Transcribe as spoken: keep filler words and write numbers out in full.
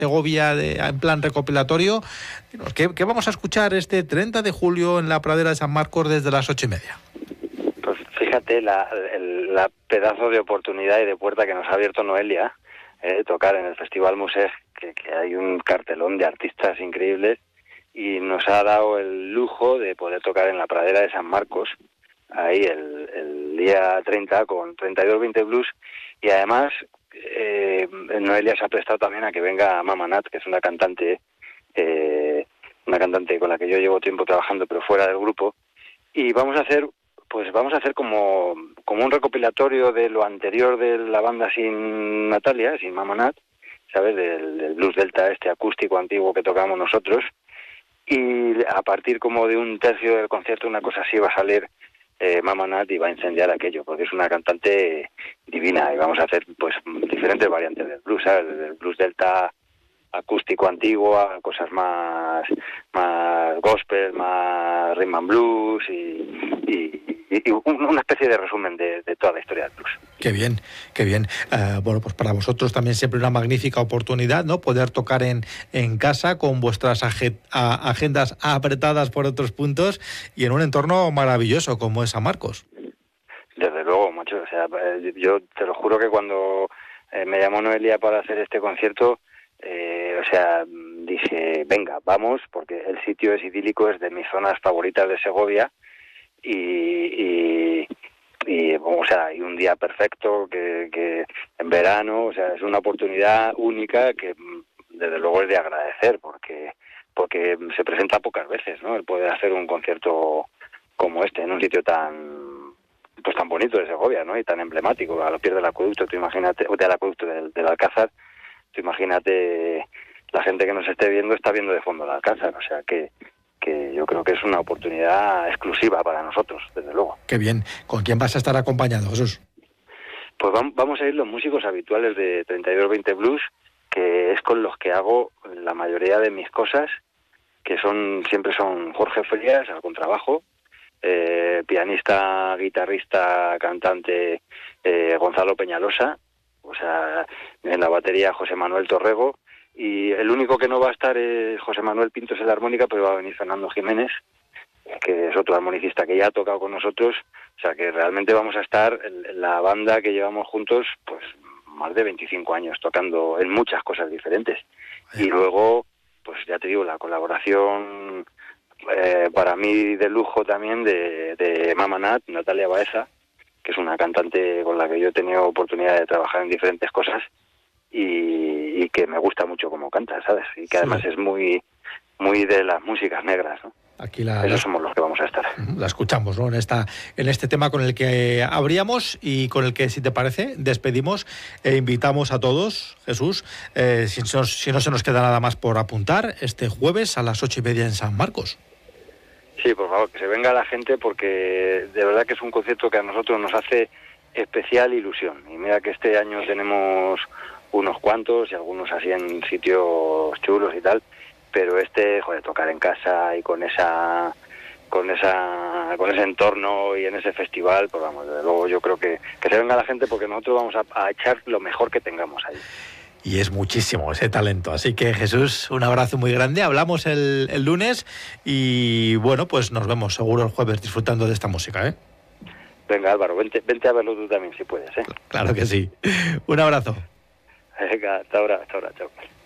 Segovia de, en plan recopilatorio. ¿Qué, ¿Qué vamos a escuchar este treinta de julio en la pradera de San Marcos desde las ocho y media? Pues fíjate la, el, la pedazo de oportunidad y de puerta que nos ha abierto Noelia, eh, tocar en el Festival Musej, que, que hay un cartelón de artistas increíbles, y nos ha dado el lujo de poder tocar en la pradera de San Marcos, ahí el, el día treinta con treinta y dos veinte Blues, y además eh, Noelia se ha prestado también a que venga Mama Nat, que es una cantante, eh, una cantante con la que yo llevo tiempo trabajando, pero fuera del grupo, y vamos a hacer, pues vamos a hacer como, como un recopilatorio de lo anterior de la banda sin Natalia, sin Mama Nat, ¿sabes? Del, del blues delta este acústico antiguo que tocamos nosotros, y a partir como de un tercio del concierto, una cosa así, va a salir eh, Mama Nat y va a incendiar aquello, porque es una cantante divina, y vamos a hacer pues diferentes variantes del blues, ¿sabes? Del blues delta acústico antiguo a cosas más más gospel, más rhythm and blues y, y, y, y una especie de resumen de, de toda la historia del blues. Qué bien, qué bien. Uh, bueno, pues para vosotros también siempre una magnífica oportunidad, ¿no? Poder tocar en, en casa con vuestras ag- a, agendas apretadas por otros puntos y en un entorno maravilloso como es San Marcos. Desde luego, macho. O sea, yo te lo juro que cuando eh, me llamó Noelia para hacer este concierto, Eh, o sea, dije, venga, vamos, porque el sitio es idílico, es de mis zonas favoritas de Segovia y, y, y o sea, hay un día perfecto que, que en verano, o sea, es una oportunidad única que desde luego es de agradecer porque porque se presenta pocas veces, ¿no? El poder hacer un concierto como este en un sitio tan pues tan bonito de Segovia, ¿no? Y tan emblemático, a los pies del acueducto, tú imagínate, o del acueducto del, del Alcázar. Tú imagínate, la gente que nos esté viendo está viendo de fondo el Alcázar, o sea que, que yo creo que es una oportunidad exclusiva para nosotros, desde luego. Qué bien. ¿Con quién vas a estar acompañado, Jesús? Pues vamos a ir los músicos habituales de treinta y dos veinte Blues, que es con los que hago la mayoría de mis cosas, que son siempre son Jorge Frías al contrabajo, eh, pianista, guitarrista, cantante eh, Gonzalo Peñalosa, o sea, en la batería José Manuel Torrego, y el único que no va a estar es José Manuel Pintos en la armónica, pero va a venir Fernando Jiménez, que es otro armonicista que ya ha tocado con nosotros, o sea que realmente vamos a estar en la banda que llevamos juntos pues más de veinticinco años tocando en muchas cosas diferentes. Y luego, pues ya te digo, la colaboración eh, para mí de lujo también de, de Mama Nat, Natalia Baeza, que es una cantante con la que yo he tenido oportunidad de trabajar en diferentes cosas y, y que me gusta mucho cómo canta, ¿sabes? Y que además sí. es muy muy de las músicas negras, ¿no? Aquí la, Esos la, somos los que vamos a estar. La escuchamos, ¿no? En esta, en este tema con el que abríamos y con el que, si te parece, despedimos e invitamos a todos, Jesús, eh, si, no, si no se nos queda nada más por apuntar, este jueves a las ocho y media en San Marcos. Sí, por favor, que se venga la gente porque de verdad que es un concierto que a nosotros nos hace especial ilusión. Y mira que este año tenemos unos cuantos y algunos así en sitios chulos y tal, pero este, joder, tocar en casa y con esa con esa con ese entorno y en ese festival, pues vamos, desde luego yo creo que, que se venga la gente porque nosotros vamos a, a echar lo mejor que tengamos ahí. Y es muchísimo ese talento. Así que, Jesús, un abrazo muy grande. Hablamos el, el lunes y, bueno, pues nos vemos seguro el jueves disfrutando de esta música, ¿eh? Venga, Álvaro, vente, vente a verlo tú también, si puedes, ¿eh? Claro que sí. Un abrazo. Venga, hasta ahora, hasta ahora, chao.